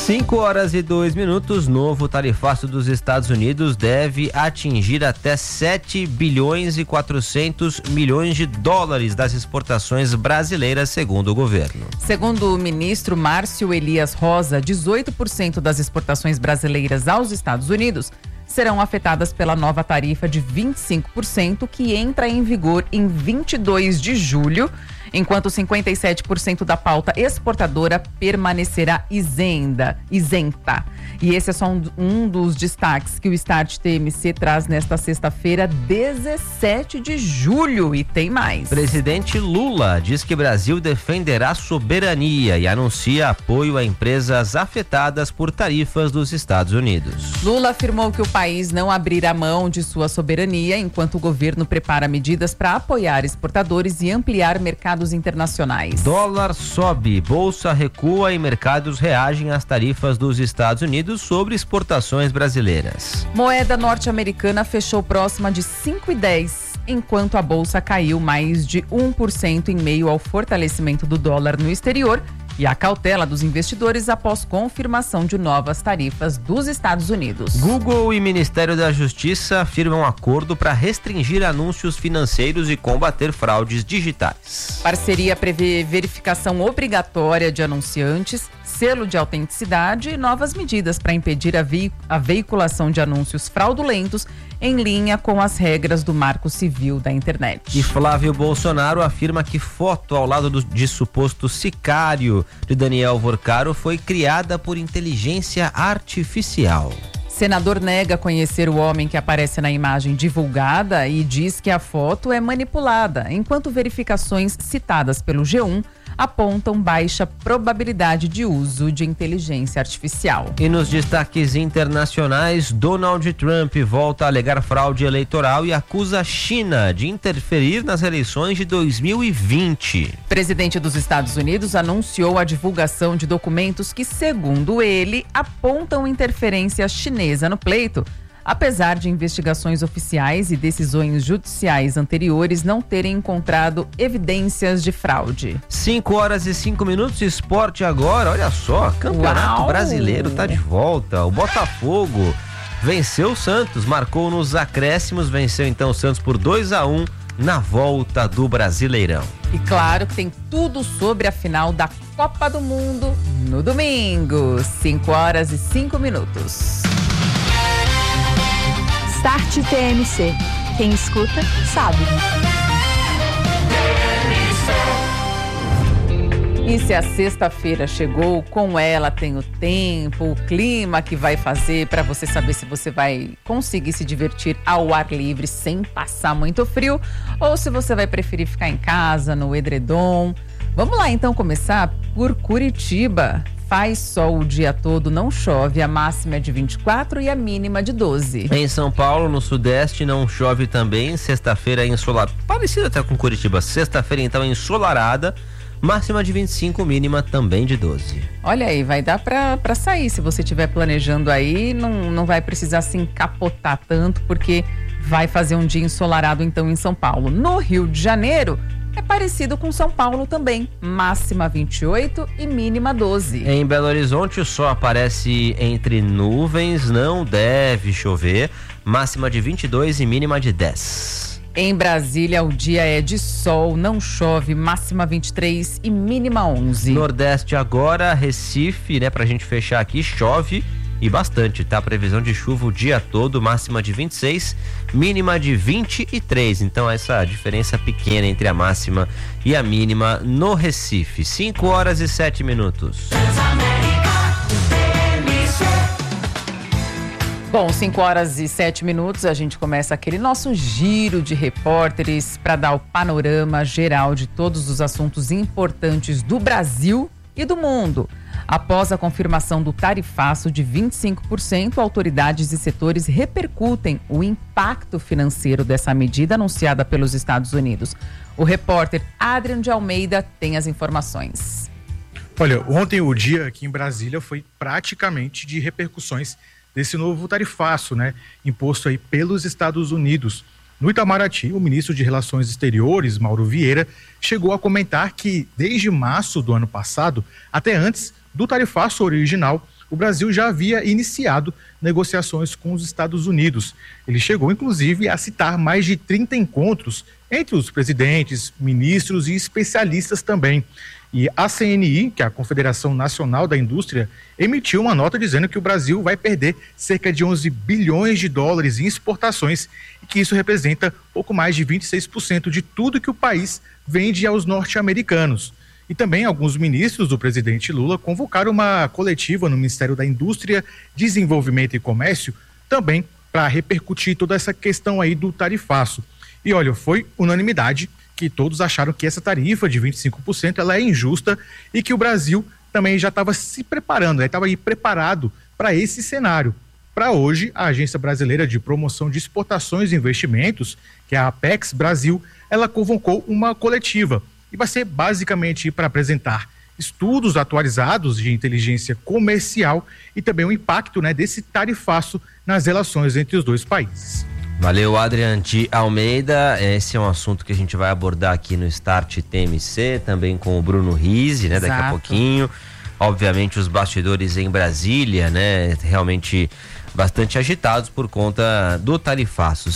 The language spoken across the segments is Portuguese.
5h02, novo tarifaço dos Estados Unidos deve atingir até 7 bilhões e 400 milhões de dólares das exportações brasileiras, segundo o governo. Segundo o ministro Márcio Elias Rosa, 18% das exportações brasileiras aos Estados Unidos serão afetadas pela nova tarifa de 25%, que entra em vigor em 22 de julho, enquanto 57% da pauta exportadora permanecerá isenta. E esse é só um dos destaques que o Start TMC traz nesta sexta-feira, 17 de julho. E tem mais. Presidente Lula diz que Brasil defenderá soberania e anuncia apoio a empresas afetadas por tarifas dos Estados Unidos. Lula afirmou que o país não abrirá mão de sua soberania enquanto o governo prepara medidas para apoiar exportadores e ampliar mercados internacionais. Dólar sobe, bolsa recua e mercados reagem às tarifas dos Estados Unidos sobre exportações brasileiras. Moeda norte-americana fechou próxima de 5,10, enquanto a bolsa caiu mais de 1% em meio ao fortalecimento do dólar no exterior e a cautela dos investidores após confirmação de novas tarifas dos Estados Unidos. Google e Ministério da Justiça firmam acordo para restringir anúncios financeiros e combater fraudes digitais. Parceria prevê verificação obrigatória de anunciantes, selo de autenticidade e novas medidas para impedir a veiculação de anúncios fraudulentos em linha com as regras do Marco Civil da Internet. E Flávio Bolsonaro afirma que foto ao lado de suposto sicário de Daniel Vorcaro foi criada por inteligência artificial. Senador nega conhecer o homem que aparece na imagem divulgada e diz que a foto é manipulada, enquanto verificações citadas pelo G1 apontam baixa probabilidade de uso de inteligência artificial. E nos destaques internacionais, Donald Trump volta a alegar fraude eleitoral e acusa a China de interferir nas eleições de 2020. O presidente dos Estados Unidos anunciou a divulgação de documentos que, segundo ele, apontam interferência chinesa no pleito, apesar de investigações oficiais e decisões judiciais anteriores não terem encontrado evidências de fraude. 5h05, esporte agora, olha só, Campeonato Brasileiro tá de volta. O Botafogo venceu o Santos, marcou nos acréscimos, venceu então o Santos por 2-1 na volta do Brasileirão. E claro que tem tudo sobre a final da Copa do Mundo no domingo, 5h05. Start TMC. Quem escuta, sabe. E se a sexta-feira chegou, com ela tem o tempo, o clima que vai fazer para você saber se você vai conseguir se divertir ao ar livre sem passar muito frio ou se você vai preferir ficar em casa, no edredom. Vamos lá então começar por Curitiba. Faz sol o dia todo, não chove, a máxima é de 24 e a mínima de 12. Em São Paulo, no Sudeste, não chove também, sexta-feira é ensolarada, parecido até com Curitiba, sexta-feira então ensolarada, máxima de 25, mínima também de 12. Olha aí, vai dar pra sair, se você estiver planejando aí, não vai precisar se encapotar tanto, porque vai fazer um dia ensolarado então em São Paulo. No Rio de Janeiro, é parecido com São Paulo também, máxima 28 e mínima 12. Em Belo Horizonte o sol aparece entre nuvens, não deve chover, máxima de 22 e mínima de 10. Em Brasília o dia é de sol, não chove, máxima 23 e mínima 11. Nordeste agora, Recife, né, pra gente fechar aqui, chove e bastante, tá? Previsão de chuva o dia todo, máxima de 26, mínima de 23. Então essa diferença pequena entre a máxima e a mínima no Recife. 5h07. Bom, 5h07, a gente começa aquele nosso giro de repórteres para dar o panorama geral de todos os assuntos importantes do Brasil e do mundo. Após a confirmação do tarifaço de 25%, autoridades e setores repercutem o impacto financeiro dessa medida anunciada pelos Estados Unidos. O repórter Adrian de Almeida tem as informações. Olha, ontem o dia aqui em Brasília foi praticamente de repercussões desse novo tarifaço, né, imposto aí pelos Estados Unidos. No Itamaraty, o ministro de Relações Exteriores, Mauro Vieira, chegou a comentar que desde março do ano passado, até antes do tarifaço original, o Brasil já havia iniciado negociações com os Estados Unidos. Ele chegou, inclusive, a citar mais de 30 encontros entre os presidentes, ministros e especialistas também. E a CNI, que é a Confederação Nacional da Indústria, emitiu uma nota dizendo que o Brasil vai perder cerca de 11 bilhões de dólares em exportações e que isso representa pouco mais de 26% de tudo que o país vende aos norte-americanos. E também alguns ministros do presidente Lula convocaram uma coletiva no Ministério da Indústria, Desenvolvimento e Comércio, também para repercutir toda essa questão aí do tarifaço. E olha, foi unanimidade que todos acharam que essa tarifa de 25% ela é injusta e que o Brasil também já estava se preparando, estava aí preparado para esse cenário. Para hoje, a Agência Brasileira de Promoção de Exportações e Investimentos, que é a Apex Brasil, ela convocou uma coletiva e vai ser basicamente para apresentar estudos atualizados de inteligência comercial e também o impacto, né, desse tarifaço nas relações entre os dois países. Valeu, Adrian de Almeida. Esse é um assunto que a gente vai abordar aqui no Start TMC, também com o Bruno Rizzi, né? Daqui a pouquinho. Obviamente os bastidores em Brasília, né? Realmente bastante agitados por conta do tarifaço.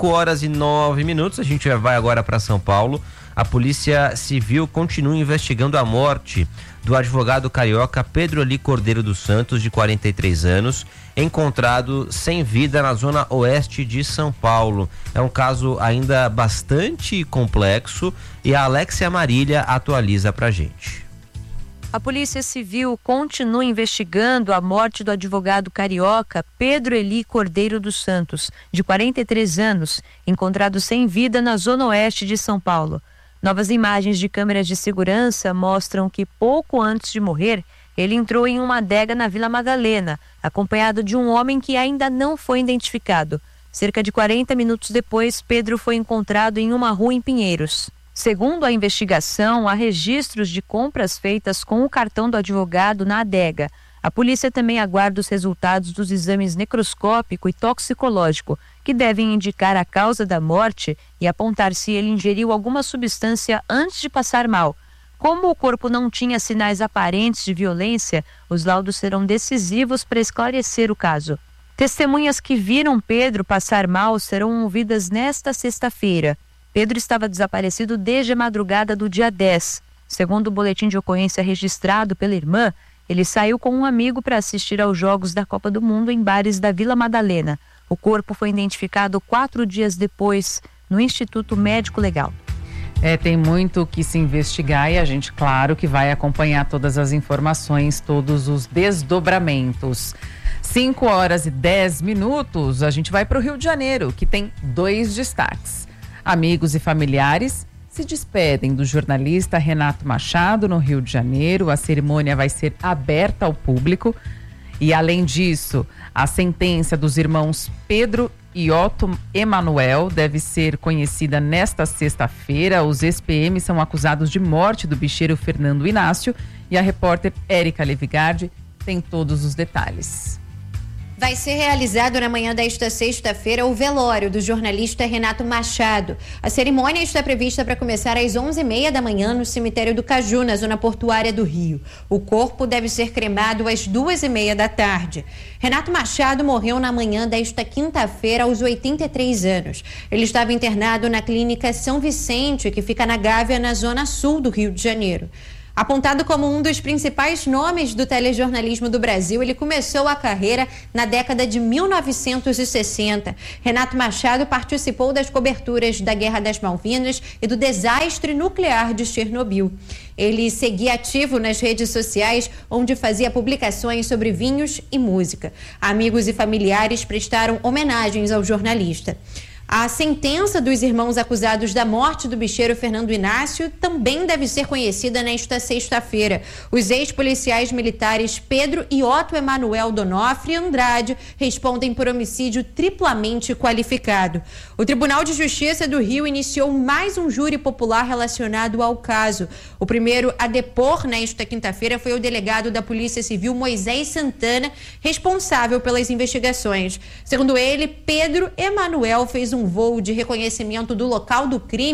5h09, a gente vai agora para São Paulo. A Polícia Civil continua investigando a morte do advogado carioca Pedro Eli Cordeiro dos Santos, de 43 anos, encontrado sem vida na zona oeste de São Paulo. É um caso ainda bastante complexo e a Alexia Marília atualiza pra gente. A Polícia Civil continua investigando a morte do advogado carioca Pedro Eli Cordeiro dos Santos, de 43 anos, encontrado sem vida na zona oeste de São Paulo. Novas imagens de câmeras de segurança mostram que pouco antes de morrer, ele entrou em uma adega na Vila Madalena, acompanhado de um homem que ainda não foi identificado. Cerca de 40 minutos depois, Pedro foi encontrado em uma rua em Pinheiros. Segundo a investigação, há registros de compras feitas com o cartão do advogado na adega. A polícia também aguarda os resultados dos exames necroscópico e toxicológico, que devem indicar a causa da morte e apontar se ele ingeriu alguma substância antes de passar mal. Como o corpo não tinha sinais aparentes de violência, os laudos serão decisivos para esclarecer o caso. Testemunhas que viram Pedro passar mal serão ouvidas nesta sexta-feira. Pedro estava desaparecido desde a madrugada do dia 10. Segundo o boletim de ocorrência registrado pela irmã, ele saiu com um amigo para assistir aos Jogos da Copa do Mundo em bares da Vila Madalena. O corpo foi identificado 4 dias depois no Instituto Médico Legal. Tem muito que se investigar e a gente, claro, que vai acompanhar todas as informações, todos os desdobramentos. 5h10, a gente vai para o Rio de Janeiro, que tem 2 destaques. Amigos e familiares se despedem do jornalista Renato Machado no Rio de Janeiro. A cerimônia vai ser aberta ao público. E, além disso, a sentença dos irmãos Pedro e Otto Emanuel deve ser conhecida nesta sexta-feira. Os ex-PM são acusados de morte do bicheiro Fernando Inácio e a repórter Érica Levigardi tem todos os detalhes. Vai ser realizado na manhã desta sexta-feira o velório do jornalista Renato Machado. A cerimônia está prevista para começar às 11h30 da manhã no cemitério do Caju, na zona portuária do Rio. O corpo deve ser cremado às 2h30 da tarde. Renato Machado morreu na manhã desta quinta-feira aos 83 anos. Ele estava internado na clínica São Vicente, que fica na Gávea, na zona sul do Rio de Janeiro. Apontado como um dos principais nomes do telejornalismo do Brasil, ele começou a carreira na década de 1960. Renato Machado participou das coberturas da Guerra das Malvinas e do desastre nuclear de Chernobyl. Ele seguia ativo nas redes sociais, onde fazia publicações sobre vinhos e música. Amigos e familiares prestaram homenagens ao jornalista. A sentença dos irmãos acusados da morte do bicheiro Fernando Inácio também deve ser conhecida nesta sexta-feira. Os ex-policiais militares Pedro e Otto Emanuel Donofre Andrade respondem por homicídio triplamente qualificado. O Tribunal de Justiça do Rio iniciou mais um júri popular relacionado ao caso. O primeiro a depor nesta quinta-feira foi o delegado da Polícia Civil Moisés Santana, responsável pelas investigações. Segundo ele, Pedro Emanuel fez um voo de reconhecimento do local do crime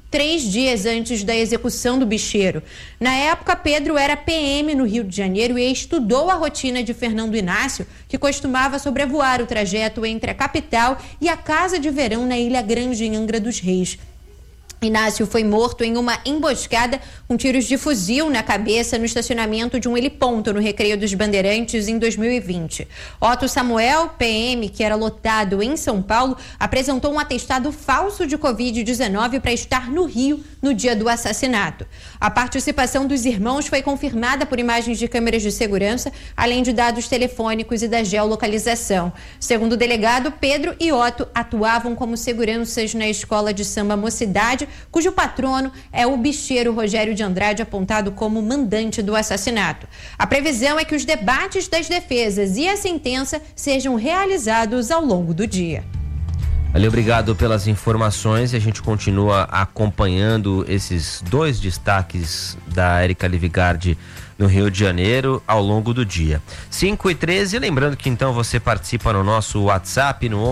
3 dias antes da execução do bicheiro. Na época, Pedro era PM no Rio de Janeiro e estudou a rotina de Fernando Inácio, que costumava sobrevoar o trajeto entre a capital e a casa de verão na Ilha Grande, em Angra dos Reis. Inácio foi morto em uma emboscada com tiros de fuzil na cabeça no estacionamento de um heliponto no Recreio dos Bandeirantes em 2020. Otto Samuel, PM, que era lotado em São Paulo, apresentou um atestado falso de Covid-19 para estar no Rio no dia do assassinato. A participação dos irmãos foi confirmada por imagens de câmeras de segurança, além de dados telefônicos e da geolocalização. Segundo o delegado, Pedro e Otto atuavam como seguranças na escola de samba Mocidade, cujo patrono é o bicheiro Rogério de Andrade, apontado como mandante do assassinato. A previsão é que os debates das defesas e a sentença sejam realizados ao longo do dia. Valeu, obrigado pelas informações, e a gente continua acompanhando esses 2 destaques da Érica Livigardi no Rio de Janeiro ao longo do dia. 5h13, lembrando que então você participa no nosso WhatsApp no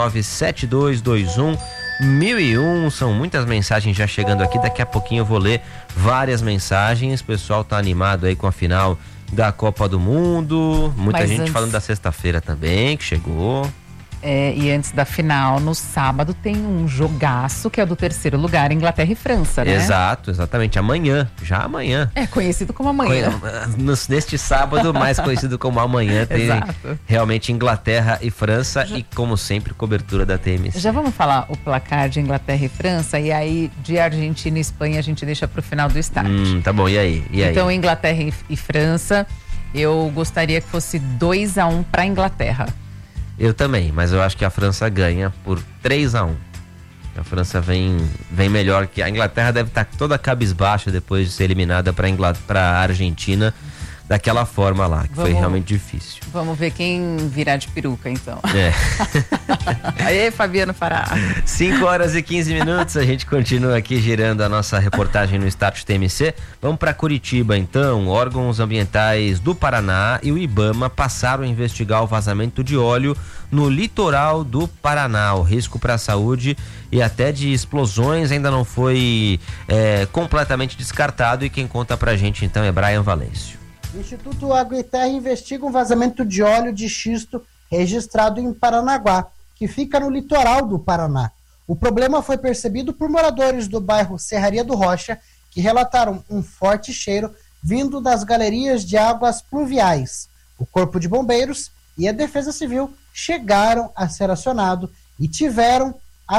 11972211001. São muitas mensagens já chegando aqui, daqui a pouquinho eu vou ler várias mensagens. O pessoal tá animado aí com a final da Copa do Mundo, muita gente falando da sexta-feira também, que chegou. E antes da final, no sábado, tem um jogaço que é o do 3º lugar, Inglaterra e França, né? Exato, exatamente. Amanhã, já amanhã. É conhecido como amanhã. Neste sábado, mais conhecido como amanhã, tem realmente Inglaterra e França e, como sempre, cobertura da TMC. Já vamos falar o placar de Inglaterra e França, e aí de Argentina e Espanha a gente deixa pro final do start. Tá bom, e aí? Então, Inglaterra e França, eu gostaria que fosse 2-1 pra Inglaterra. Eu também, mas eu acho que a França ganha por 3-1. A França vem melhor que a Inglaterra, deve estar toda cabisbaixa depois de ser eliminada para a Argentina daquela forma lá, que foi realmente difícil. Vamos ver quem virá de peruca, então. Aí, Fabiano Fará. 5h15, a gente continua aqui girando a nossa reportagem no Start TMC. Vamos para Curitiba, então. Órgãos ambientais do Paraná e o IBAMA passaram a investigar o vazamento de óleo no litoral do Paraná. O risco para a saúde e até de explosões ainda não foi completamente descartado, e quem conta pra gente então é Brian Valêncio. O Instituto Água e Terra investiga um vazamento de óleo de xisto registrado em Paranaguá, que fica no litoral do Paraná. O problema foi percebido por moradores do bairro Serraria do Rocha, que relataram um forte cheiro vindo das galerias de águas pluviais. O Corpo de Bombeiros e a Defesa Civil chegaram a ser acionados e tiveram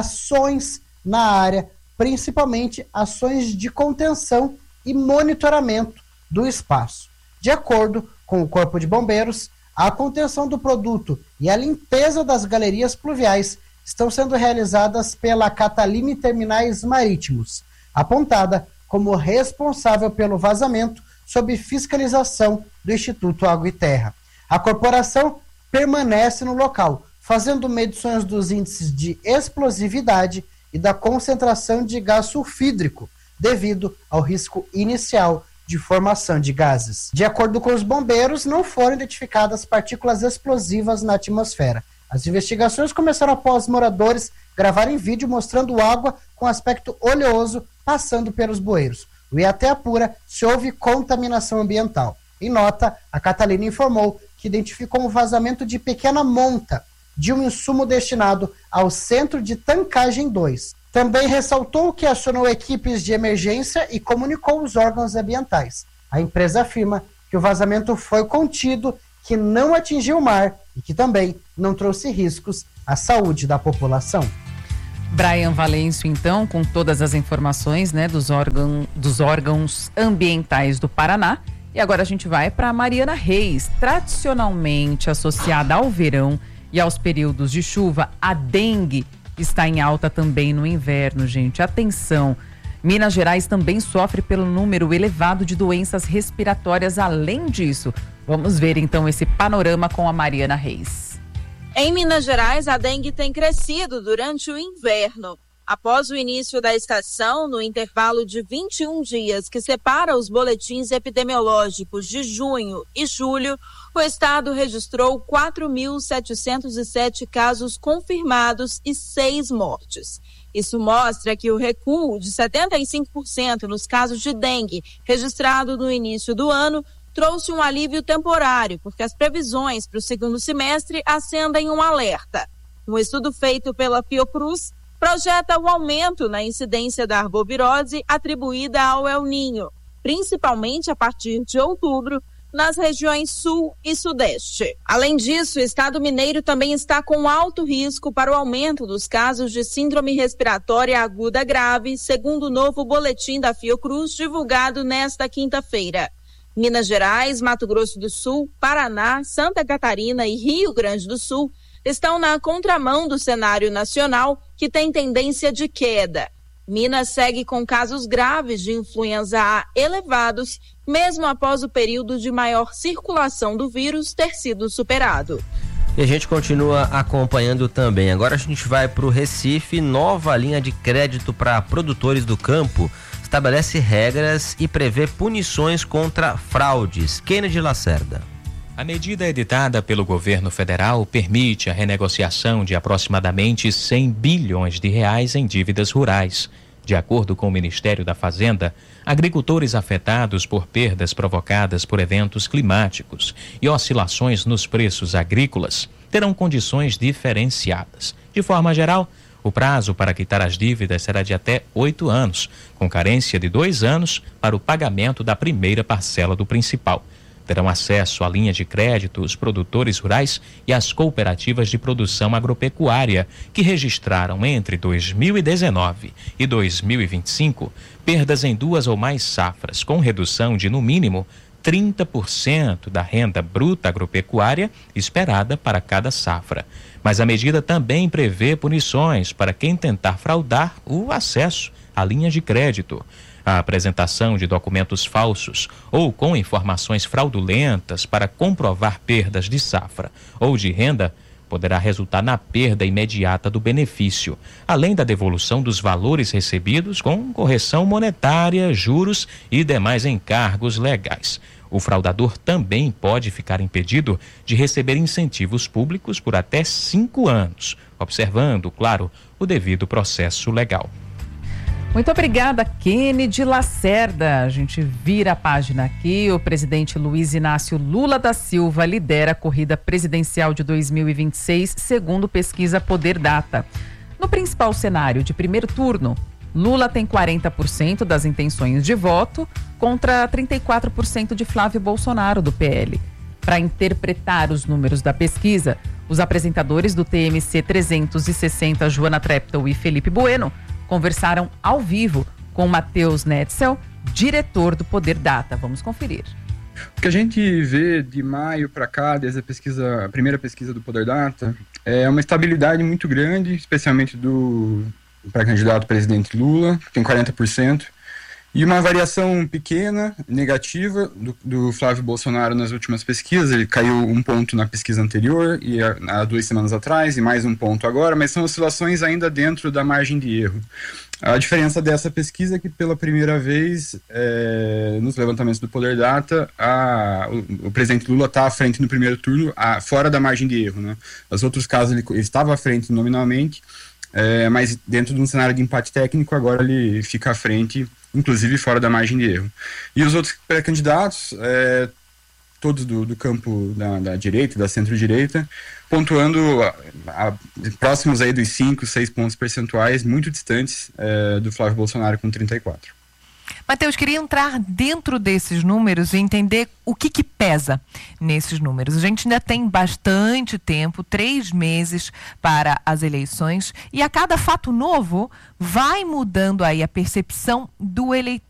ações na área, principalmente ações de contenção e monitoramento do espaço. De acordo com o Corpo de Bombeiros, a contenção do produto e a limpeza das galerias pluviais estão sendo realizadas pela Cataline Terminais Marítimos, apontada como responsável pelo vazamento sob fiscalização do Instituto Água e Terra. A corporação permanece no local, fazendo medições dos índices de explosividade e da concentração de gás sulfídrico, devido ao risco inicial de formação de gases. De acordo com os bombeiros, não foram identificadas partículas explosivas na atmosfera. As investigações começaram após moradores gravarem vídeo mostrando água com aspecto oleoso passando pelos bueiros. O IAT apura se houve contaminação ambiental. Em nota, a Catalina informou que identificou um vazamento de pequena monta de um insumo destinado ao Centro de Tancagem 2. Também ressaltou que acionou equipes de emergência e comunicou os órgãos ambientais. A empresa afirma que o vazamento foi contido, que não atingiu o mar e que também não trouxe riscos à saúde da população. Brian Valêncio, então, com todas as informações, né, dos órgãos ambientais do Paraná. E agora a gente vai para Mariana Reis. Tradicionalmente associada ao verão e aos períodos de chuva, a dengue está em alta também no inverno, gente. Atenção! Minas Gerais também sofre pelo número elevado de doenças respiratórias. Além disso, vamos ver então esse panorama com a Mariana Reis. Em Minas Gerais, a dengue tem crescido durante o inverno. Após o início da estação, no intervalo de 21 dias que separa os boletins epidemiológicos de junho e julho, o estado registrou 4.707 casos confirmados e 6 mortes. Isso mostra que o recuo de 75% nos casos de dengue registrado no início do ano trouxe um alívio temporário, porque as previsões para o segundo semestre acendem um alerta. Um estudo feito pela Fiocruz projeta o aumento na incidência da arbovirose atribuída ao El Niño, principalmente a partir de outubro, nas regiões sul e sudeste. Além disso, o estado mineiro também está com alto risco para o aumento dos casos de síndrome respiratória aguda grave, segundo o novo boletim da Fiocruz divulgado nesta quinta-feira. Minas Gerais, Mato Grosso do Sul, Paraná, Santa Catarina e Rio Grande do Sul estão na contramão do cenário nacional, que tem tendência de queda. Minas segue com casos graves de influenza A elevados, mesmo após o período de maior circulação do vírus ter sido superado. E a gente continua acompanhando também. Agora a gente vai para o Recife. Nova linha de crédito para produtores do campo estabelece regras e prevê punições contra fraudes. Kennedy Lacerda. A medida editada pelo governo federal permite a renegociação de aproximadamente 100 bilhões de reais em dívidas rurais. De acordo com o Ministério da Fazenda, agricultores afetados por perdas provocadas por eventos climáticos e oscilações nos preços agrícolas terão condições diferenciadas. De forma geral, o prazo para quitar as dívidas será de até 8 anos, com carência de 2 anos para o pagamento da primeira parcela do principal. Terão acesso à linha de crédito os produtores rurais e as cooperativas de produção agropecuária, que registraram entre 2019 e 2025 perdas em 2 ou mais safras, com redução de, no mínimo, 30% da renda bruta agropecuária esperada para cada safra. Mas a medida também prevê punições para quem tentar fraudar o acesso à linha de crédito. A apresentação de documentos falsos ou com informações fraudulentas para comprovar perdas de safra ou de renda poderá resultar na perda imediata do benefício, além da devolução dos valores recebidos com correção monetária, juros e demais encargos legais. O fraudador também pode ficar impedido de receber incentivos públicos por até 5 anos, observando, claro, o devido processo legal. Muito obrigada, Kennedy Lacerda. A gente vira a página aqui. O presidente Luiz Inácio Lula da Silva lidera a corrida presidencial de 2026, segundo pesquisa Poder Data. No principal cenário de primeiro turno, Lula tem 40% das intenções de voto contra 34% de Flávio Bolsonaro, do PL. Para interpretar os números da pesquisa, os apresentadores do TMC 360, Joana Treptow e Felipe Bueno, conversaram ao vivo com Matheus Netzel, diretor do Poder Data. Vamos conferir. O que a gente vê de maio para cá, desde a primeira pesquisa do Poder Data, é uma estabilidade muito grande, especialmente do pré-candidato presidente Lula, que tem 40%, e uma variação pequena, negativa, do Flávio Bolsonaro nas últimas pesquisas. Ele caiu 1 ponto na pesquisa anterior, e há 2 semanas atrás, e mais 1 ponto agora, mas são oscilações ainda dentro da margem de erro. A diferença dessa pesquisa é que, pela primeira vez, nos levantamentos do Poder Data, o presidente Lula está à frente no primeiro turno, fora da margem de erro, né? Nos outros casos, ele estava à frente nominalmente, mas dentro de um cenário de empate técnico, agora ele fica à frente, inclusive fora da margem de erro. E os outros pré-candidatos, todos do campo da direita, da centro-direita, pontuando próximos aí dos 5, 6 pontos percentuais, muito distantes do Flávio Bolsonaro com 34. Matheus, queria entrar dentro desses números e entender o que pesa nesses números. A gente ainda tem bastante tempo, 3 meses para as eleições, e a cada fato novo vai mudando aí a percepção do eleitor.